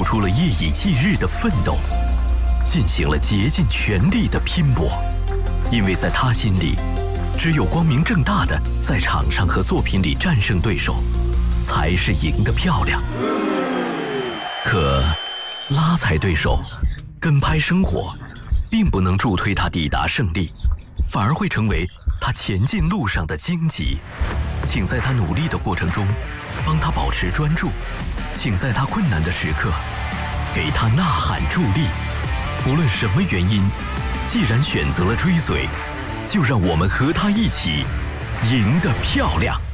出了夜以继日的奋斗，进行了竭尽全力的拼搏。因为在他心里，只有光明正大的在场上和作品里战胜对手，才是赢得漂亮。可拉踩对手，跟拍生活，并不能助推他抵达胜利，反而会成为他前进路上的荆棘。请在他努力的过程中，帮他保持专注；请在他困难的时刻，给他呐喊助力。不论什么原因，既然选择了追随，就让我们和他一起赢得漂亮。